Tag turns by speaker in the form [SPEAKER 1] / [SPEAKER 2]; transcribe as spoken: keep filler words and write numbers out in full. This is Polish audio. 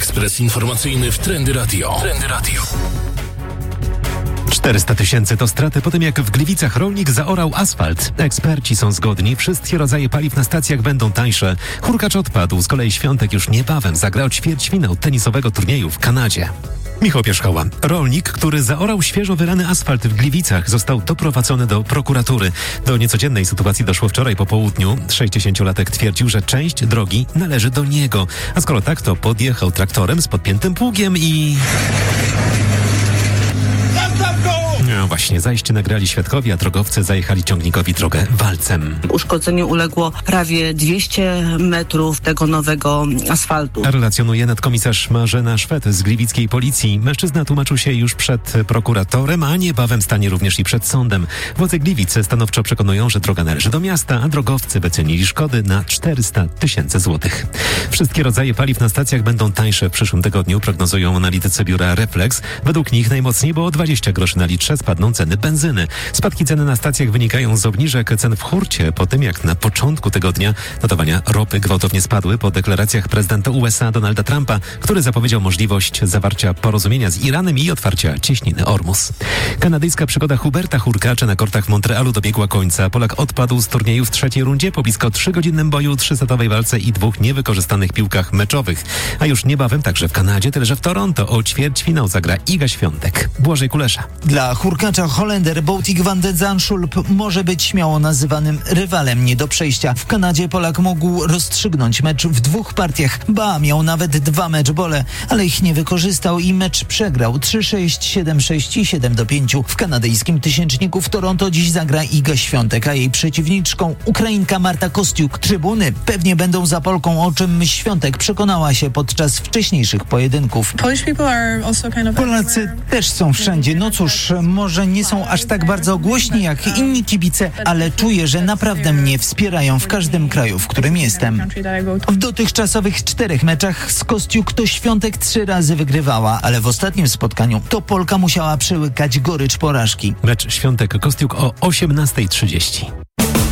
[SPEAKER 1] Ekspres informacyjny w Trendy Radio. Trendy Radio.
[SPEAKER 2] czterysta tysięcy to straty po tym, jak w Gliwicach rolnik zaorał asfalt. Eksperci są zgodni, wszystkie rodzaje paliw na stacjach będą tańsze. Hurkacz odpadł, z kolei Świątek już niebawem zagra o ćwierćfinał tenisowego turnieju w Kanadzie. Michał Pierzchała. Rolnik, który zaorał świeżo wylany asfalt w Gliwicach, został doprowadzony do prokuratury. Do niecodziennej sytuacji doszło wczoraj po południu. sześćdziesięciolatek twierdził, że część drogi należy do niego. A skoro tak, to podjechał traktorem z podpiętym pługiem i... No właśnie, zajście nagrali świadkowie, a drogowcy zajechali ciągnikowi drogę walcem.
[SPEAKER 3] Uszkodzeniu uległo prawie dwieście metrów tego nowego asfaltu.
[SPEAKER 2] Relacjonuje nadkomisarz Marzena Szwed z gliwickiej policji. Mężczyzna tłumaczył się już przed prokuratorem, a niebawem stanie również i przed sądem. Władze Gliwic stanowczo przekonują, że droga należy do miasta, a drogowcy wycenili szkody na czterysta tysięcy złotych. Wszystkie rodzaje paliw na stacjach będą tańsze w przyszłym tygodniu, prognozują analitycy biura Reflex. Według nich najmocniej, bo o dwadzieścia groszy na litrze spadną ceny benzyny. Spadki ceny na stacjach wynikają z obniżek cen w hurcie po tym, jak na początku tygodnia notowania ropy gwałtownie spadły po deklaracjach prezydenta U S A Donalda Trumpa, który zapowiedział możliwość zawarcia porozumienia z Iranem i otwarcia cieśniny Ormus. Kanadyjska przygoda Huberta Hurkacza na kortach w Montrealu dobiegła końca. Polak odpadł z turnieju w trzeciej rundzie po blisko trzygodzinnym boju, trzysetowej walce i dwóch niewykorzystanych piłkach meczowych. A już niebawem także w Kanadzie, tyle że w Toronto o ćwierćfinał zagra Iga Świątek. Błażej Kulesza.
[SPEAKER 4] Dla Hurkacza Holender Botik van de Zandschulp może być śmiało nazywanym rywalem nie do przejścia. W Kanadzie Polak mógł rozstrzygnąć mecz w dwóch partiach. Ba, miał nawet dwa meczbole, ale ich nie wykorzystał i mecz przegrał trzy sześć, siedem sześć i siedem do pięciu. W kanadyjskim tysięczniku w Toronto dziś zagra Iga Świątek, a jej przeciwniczką Ukrainka Marta Kostiuk. Trybuny pewnie będą za Polką, o czym Świątek przekonała się podczas wcześniejszych pojedynków. Polacy też są wszędzie. No cóż, może nie są aż tak bardzo głośni jak inni kibice, ale czuję, że naprawdę mnie wspierają w każdym kraju, w którym jestem. W dotychczasowych czterech meczach z Kostiuk to Świątek trzy razy wygrywała, ale w ostatnim spotkaniu to Polka musiała przełykać gorycz porażki.
[SPEAKER 2] Mecz Świątek-Kostiuk o osiemnasta trzydzieści.